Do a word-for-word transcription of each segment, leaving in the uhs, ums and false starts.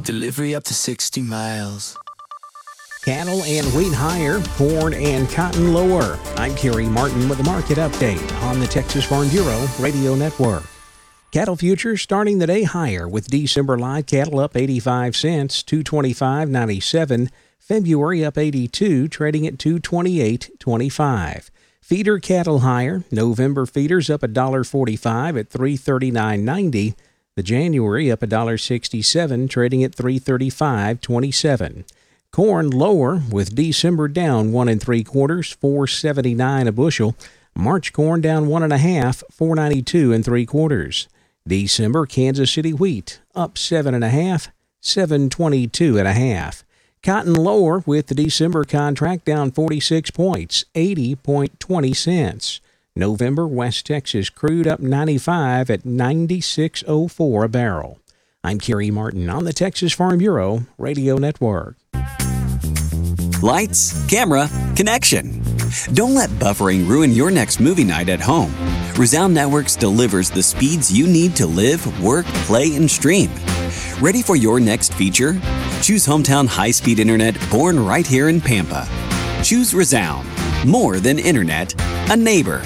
Delivery up to sixty miles. Cattle and wheat higher, corn and cotton lower. I'm Kerry Martin with the market update on the Texas Farm Bureau Radio Network. Cattle futures starting the day higher with December live cattle up eighty-five cents, two twenty-five ninety-seven. February up eighty-two, trading at two twenty-eight twenty-five. Feeder cattle higher. November feeders up one forty-five at three thirty-nine ninety. The January up one sixty-seven, trading at three thirty-five twenty-seven. Corn lower with December down one and three quarters, four seventy-nine a bushel. March corn down one and a half, four ninety-two and three quarters. December Kansas City wheat up seven and a half, seven twenty-two and a half. Cotton lower with the December contract down forty-six points, eighty twenty cents. November West Texas crude up ninety-five at ninety-six oh four a barrel. I'm Kerry Martin on the Texas Farm Bureau Radio Network. Lights, camera, connection. Don't let buffering ruin your next movie night at home. Resound Networks delivers the speeds you need to live, work, play, and stream. Ready for your next feature? Choose hometown high-speed internet born right here in Pampa. Choose Resound. More than internet, a neighbor.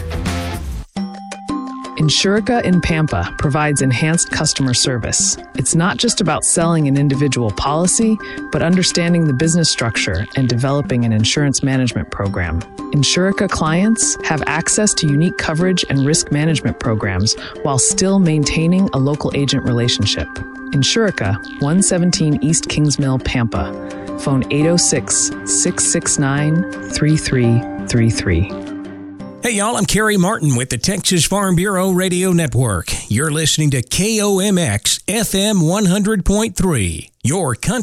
Insurica in Pampa provides enhanced customer service. It's not just about selling an individual policy, but understanding the business structure and developing an insurance management program. Insurica clients have access to unique coverage and risk management programs while still maintaining a local agent relationship. Insurica, one seventeen East Kings Mill, Pampa. Phone eight oh six, six six nine, three three three three. Hey y'all, I'm Kerry Martin with the Texas Farm Bureau Radio Network. You're listening to K O M X F M one hundred point three, your country.